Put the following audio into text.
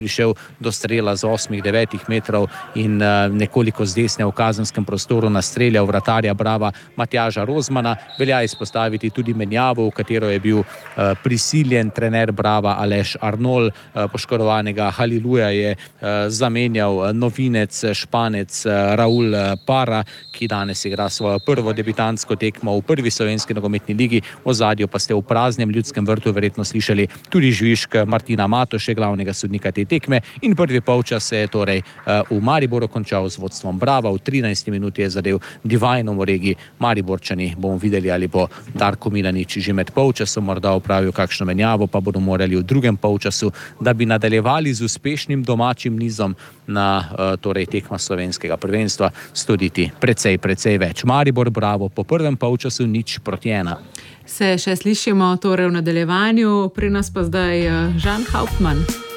prišel do strela z 8-9 metrov in nekoliko z desne v kazenskem prostoru nastreljal vratarja Brava Matjaža Rozmana. Velja izpostaviti tudi menjavo, v katero je bil prisiljen trener Brava Aleš Arnol. Poškodovanega Haliluja je zamenjal novinec Španec Raul Parra, ki danes igra svojo prvo debitantsko tekmo v prvi slovenski nogometni ligi. V ozadju pa ste v praznem Ljudskem vrtu verjetno slišali tudi žvižg Martina Matoše, glavnega sodnika te tekme, in prvi polčas se je torej v Mariboru končal z vodstvom Brava. V 13. minuti je zadel Divajno Moregi. Mariborčani, bomo videli, ali bo Darko Milanič že med polčasom morda opravil kakšno menjavo, pa bodo morali v drugem polčasu, da bi nadaljevali z uspešnim domačim nizom na torej tekma slovenskega prvenstva, storiti precej več. Maribor Bravo po prvem polčasu 0-1. Se še slišimo torej v nadaljevanju, pri nas pa zdaj Žan Hauptmann.